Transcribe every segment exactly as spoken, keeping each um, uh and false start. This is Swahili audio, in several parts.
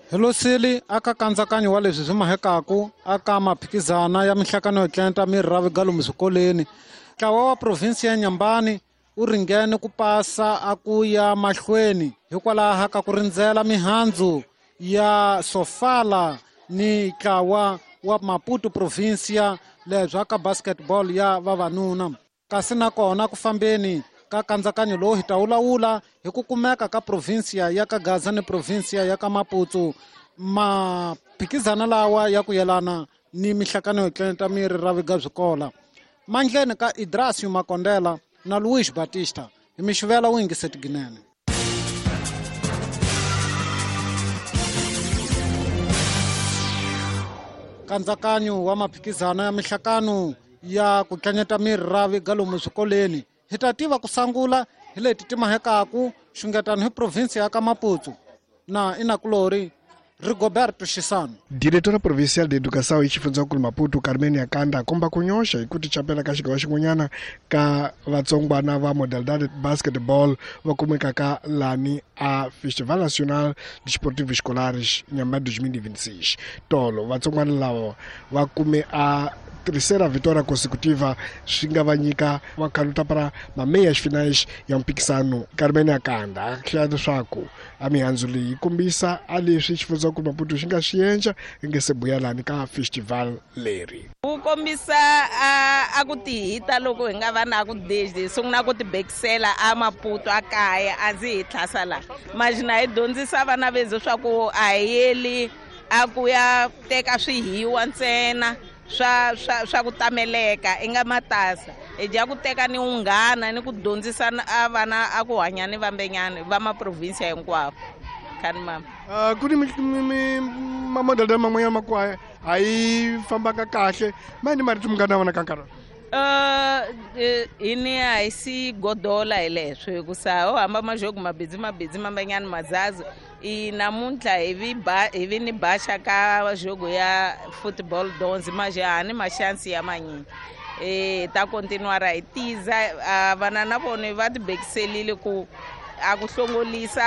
Hello sili aka kanzakanyo wa leswi swi mahekaku aka maphikizana ya mihlakano yo tlenta miri ra vigalomu swikoleni. Ntlawa wa provinsi ya Nyambani u ringene ku pasa a ku ya mahlweni hikwalaho ka ku rindzela mihandzu ya Sofala ni ntlawa wa Maputo provincia lebya ka basketball ya vavanuna. Kasi nakona ku fambeni ka kanzakanyo lowu hi ta wulawula hi ku kumeka ka provincia ya ka Gaza ni provincia ya ka Maputo. Maphikizana lawa ya ku yelana ni mihlakano yo tlenta miri ra vigazwikola. Mandleni ka Idrasio Makondela na Luis Batista hi mixuvela Wingiseti Ginene. Kanzakanyo wa maphikizana ya mihlakano ya ku tlanyeta miri ra vigalomu swikoleni hi ta tiva ku sangula hi leti ti mahekaku xungetano hi provinsi ya ka Maputo na inakulori Rigoberto Shisano. Diretora Provincial de Educação e Chifundzakulu Maputo Carmenia Kanda komba kunyosha hi ku tichapela ka xigawa xin'wanyana ka vatsongwana va modalidade basketball va kumeka ka lani a Festival Nacional Desportivo Escolares Nyambani dois mil e vinte e seis. Tolo vatsongwana lava va kume a terceira vitória consecutiva swi nga va nyika va kaluta para mameias finais ya mpikisano. Carmenia Kanda hlaya leswaku a mihandzu leyi kombisa a leswi Chifundzakulu Maputo xi nga swi endla hi nge se buya lani ka festival leri. Ku kombisa a ku tihita loko hi nga va na ku desde sungula ku tibekisela a Maputo a kaya a ndzi hi tlhasa la majina hi dyondzisa vana bedzi swa ku a hi yeli a ku ya teka swihiwa ntsena swa swa swa ku tameleka i nga matasa hi dya ku teka ni unghana ni ku dyondzisa a vana a ku hanya ni vambenyana va maprovinsi hinkwavo khani mama. Uh, ku ni mamodalidade man'wanyana makwaya a yi fambaka kahle mani mariti munghana vona ka nkarhi Uh, ini a hi si godola hi leswo hikusa ho hamba majogo mabedzi mabedzi mambanyana mazazo i namuntlha hi vi ba hi vi ni baxa ka jogo ya football donzi majani maxansi ya manyini eh ta continuara hi tiza vana na vona va tibekiselile ku a ku hlongolisa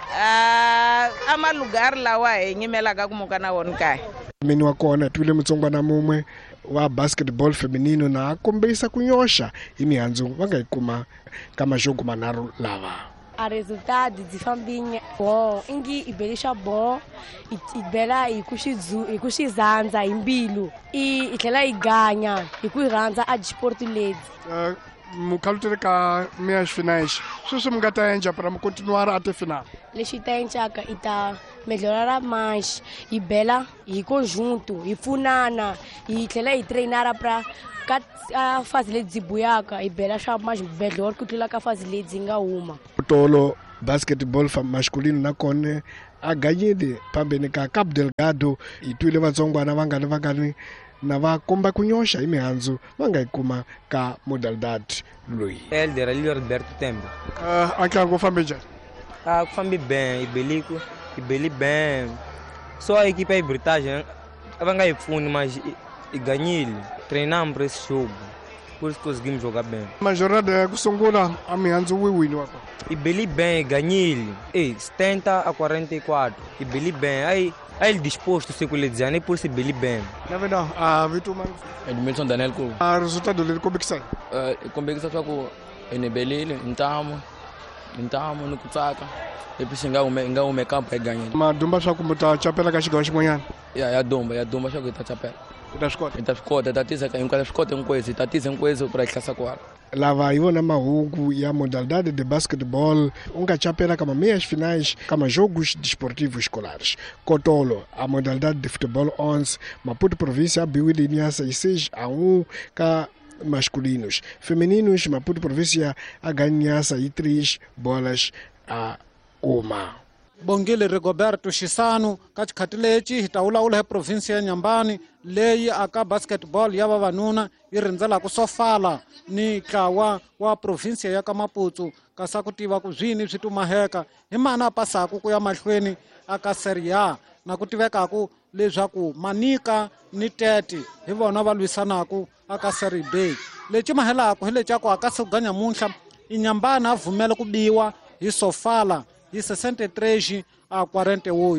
a a malugari lawa hi nyimelaka ku muka na wona kaya. Mini wa kona twile mutsongwana mumwe wa basketball feminino na kombisa kunyosha hi mihandzu va nga yi kuma ka majogo manharhu lava. A resultado de fambinha bom ingi ibelisha bom ibela hi ku xidzu hi ku xizandza hi mbilu i tlhela yi ganya hi ku rhandza a sport ledi. Mukhalutele ka meias finais sweswi mi nga ta endla para mi continuara a ti final. Lexi ta endlaka i ta melhorara mais hi bela hi conjunto hi pfunana hi tlhela hi treinara para ka a fase ledi buyaka hi bela swa mais melhor ku tlula ka fase ledi nga huma. Tolo basketball masculino na kone a ganyile pambeni ka Cabo Delgado hi twile vatsongwana va nga ni va nga ni na va komba kunyosha hi mihandzu va nga yi kuma ka modalidade loyi. Elder Roberto Tembo. Uh, a ntlangu wu fambe njhani? Ah, ku fambe bem, hi belico, hi beli bem. Só a equipe aí Britagem va nga yi pfuni mas hi ganyile. Treinamos para esse jogo. Por isso conseguimos jogar bem. Mas jornada ku sungula a mihandzu wi wini wa kona. Hi beli bem, hi ganyile. Eh, setenta a quarenta e quatro. Hi beli bem. Aí Aí ele disposto a ser coletiano por se bem bem. Na verdade, a Vitor Edmilson Daniel Couto. A resultado dele como é que sai? Eh, como é que sai com ele belele, então, então no kutsaka. E depois enga o enga o campo é ganhar. Mas domba só como tá chapela que chegou hoje manhã. Ya ya domba, ya domba só que tá chapela. Da escola. Da escola, da tiza que um cara escola tem coisa, tá tiza coisa para essa quadra. Lava ivona mahungu ya modalidade de basketball unga chapela kama meias finais kama jogos desportivos escolares. Kotolo a modalidade de futebol onze Maputo província abriu linha seis a um ka masculinos. Femininos Maputo província a ganhar aí três bolas a uma. Bongile Rigoberto Shisano ka xikhati lexi hi ta wulawula hi provinsi ya Nyambani leyi aka basketball ya vavanuna yi rindzela ku Sofala ni ntlawa wa provinsi ya ka Maputo kasi ku tiva ku zwini swi tumaheka hi mana a pasaku ku ya mahlweni aka Serie A na ku tivekaku leswaku Manika ni Tete hi vona va lwisanaku aka Serie B. Lexi mahelaku hi lexi ku aka Suganya munhla i Nyambani a vhumela ku biwa hi Sofala hi sessenta e três a quarenta e oito.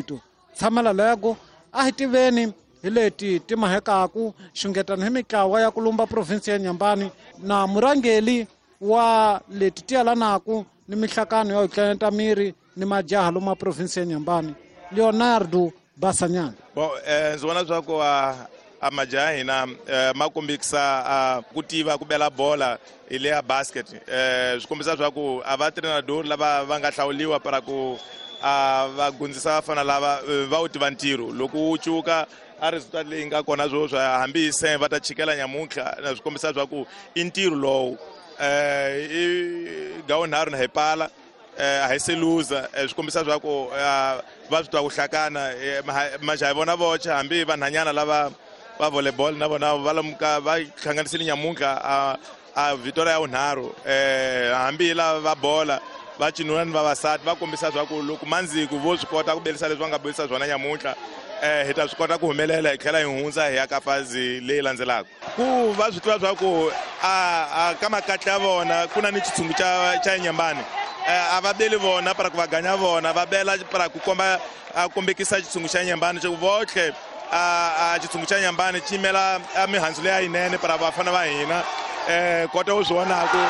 tshamela lego a hi tiveni hi leti ti mahekaku xungetana hi mitlawa ya ku lumba provinsi ya Nyambani na murangeli wa leti ti yelanaku ni mihlakano ya tlenta miri ni majaha loma provinsi ya Nyambani Leonardo Basanyana. Bo eh zona swa ku a majaha hina ma kombekisa ku tiva ku bela bola ile ya basket eh swikombisa swa ku a va treinador lava va nga hlawuliwa para ku a va gundzisa vafana lava va u tiva ntiro loko u chuka a resultat leyi nga kona swo swa hambi se va ta chikela nyamukhla na swikombisa swa ku i ntiro lowu eh i gawunharhu na hepala eh a hi se loser swikombisa swa ku va swi twa ku hlakana majaha vona vocha hambi vanhanyana lava va volleyball na vona va lamuka va hlanganisile nyamukhla a a Victoria ya unharhu eh hambi lava va bola va cinuna ni vavasati va kombisa swa ku loko manziku vo swi kota ku belisa leswi va nga belisa swona nyamukhla eh hi ta swi kota ku humelela hi tlhela hi hundza hi ya ka fazi leyi landzelaka ku va swi tiva swa ku a ka makatla ya vona ku na ni xitshungu cha cha Nyambani a va beli vona para ku va ganya vona va bela para ku komba a kombekisa xitshungu xa Nyambani ku votlhe a xitshungu xa Nyambani xi yimela mihandzu leyi yinene para vafana va hina eh kota u swi vona ku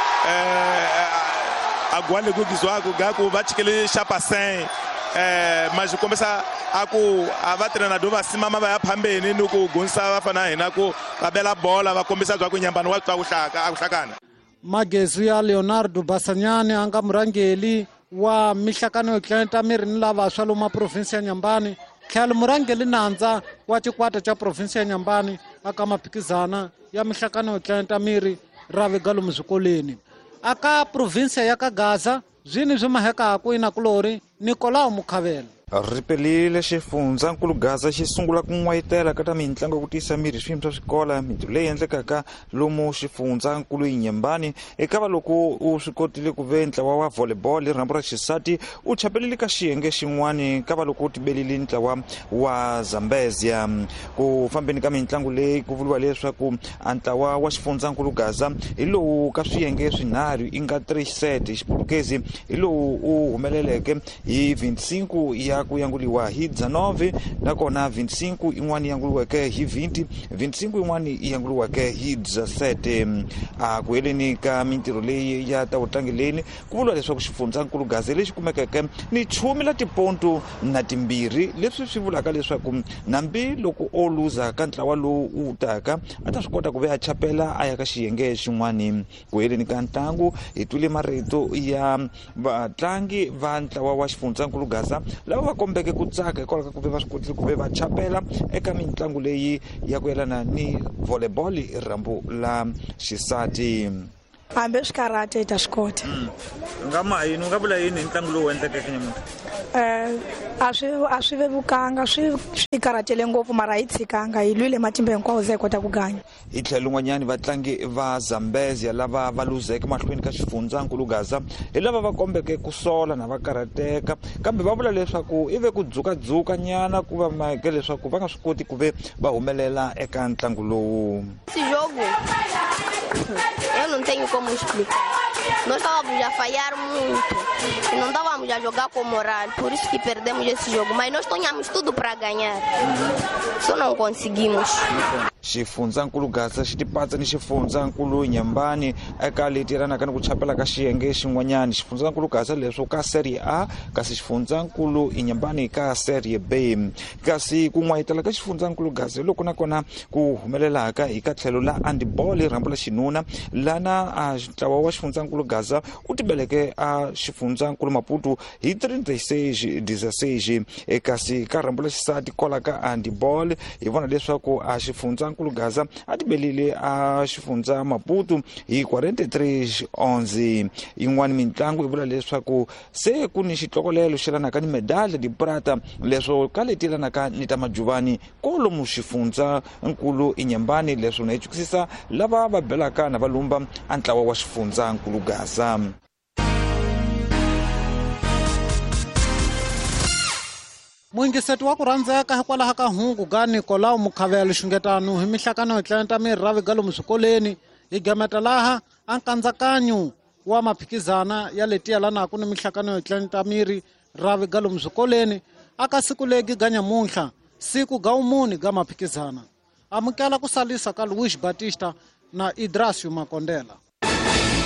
eh agwale ku gizwaku gaku va chikele shapa sen eh mas kombisa aku ava treinador va simama va ya phambeni ni ku gunsa vafana hina ku va bela bola va kombisa swa ku Nyambani wa twa ku hlaka ku hlakana. Magezi ya Leonardo Basanyane anga murangeli wa mihlakano yo tlenta miri ni lava swa loma provinsi ya Nyambani tlhela murangeli nandza wa xikwata cha provinsi ya Nyambani aka maphikizana ya mihlakano yo tlenta miri Ravi Galo Muzwikoleni aka provinsi ya ka Gaza zwini zwi mahekaku inakulori Nicolau Mukhavela. Ripelile xifundzankulu Gaza xi sungula ku n'wayitela ka ta mitlangu ku tisa miri swiyimo swa swikola mintirho leyi endlekaka lomu xifundzankulu Nyambani eka va loko u swi kotile ku ve ntlawa wa volleyball rambu ra xisati u chapelile ka xiyenge xin'wani ka va loko u tibelile ntlawa wa Zambezia ku fambeni ka mitlangu leyi ku vuriwa leswaku ntlawa wa xifundzankulu Gaza hi lowu ka swiyenge swinharhu i nga three set xipolokezi hi lowu u humeleleke hi twenty-five ya ku yanguliwa hi dzanove nakona twenty-five in'wana yanguliweke hi twenty twenty-five in'wana yanguliweke hi dza-sete a ku heleni ka mintirho leyi ya ta vutlangileni ku vula leswaku xifundzankulu Gaza lexi kumekeke ni chumi la tiponto na timbirhi leswi swi vulaka leswaku nambi loko o luza ka ntlawa lowu u taka a ta swi kota ku ve a chapela a ya ka xiyenge xin'wani ku heleni ka ntlangu hi twile marito ya vatlangi va ntlawa wa xifundzankulu Gaza lava va kombeke ku tsaka hikwalaho ka ku ve va swi kotile ku ve va chapela eka mitlangu leyi ya ku yelana ni volleyball rambu la xisati. Hambi swi karate ta swi kota. Nga ma yini u nga vula yini ntlangu lowu endlekeke nyamukhla? Eh a swi a swi vevukanga swi swi karatele ngopfu mara hi tshikanga hi lwile matimba hinkwawo ze kota ku ganya. Hi tlhelo n'wanyani vatlangi va Zambezia lava va luzeke mahlweni ka xifundzankulu Gaza hi lava va kombeke ku sola na va karateka kambe va vula leswaku ive ku dzukadzuka nyana ku va make leswaku va nga swi koti ku ve va humelela eka ntlangu lowu. Esse jogo eu não tenho como explicar. Nós estávamos a falhar muito e não estávamos a jogar com moral, por isso que perdemos esse jogo. Mas nós tínhamos tudo para ganhar, só não conseguimos. Xifundzankulu Gaza xi tipatsa ni xifundzankulu Nyambani eka leti yelanaka ni ku chapela ka xiyenge xin'wanyani. Xifundzankulu Gaza leswo ka Serie A kasi xifundzankulu Nyambani ka Serie B kasi ku n'wayitela ka xifundzankulu Gaza loko nakona ku humelelaka hi ka tlhelo la handball rambu la xinuna lana a ntlawa wa xifundzankulu Gaza u tibeleke a xifundzankulu Maputo hi thirty-six dezesseis kasi ka rambu la xisati kola ka handball hi vona leswaku a xifundzankulu Gaza a tibelile a xifundza Maputo hi forty-three onze yin'wana mitlangu i vula leswaku se ku ni xitlokolelo xelanaka ni medalha di prata leswo ka leti yelanaka ni ta majuvani kolomu xifundza nkulu Nyambani leswo na echukisisa lava va belaka na valumba a ntlawa wa xifundza nkulu Gaza. Muingiseti wa ku rhandzeka hikwalaho ka hungu ga Nicolau Mukhavela xungetano hi mihlakano yo tlenta miri Ravi Galo Muzwikoleni hi gemeta laha a nkandzakanyo wa maphikizana ya leti yelanaka ni mihlakano yo tlenta miri Ravi Galo Muzwikoleni aka siku legi ganyamunhla siku ga umuni ga maphikizana. Amukela kusalisa ka Luís Batista na Hidrácio Makondela.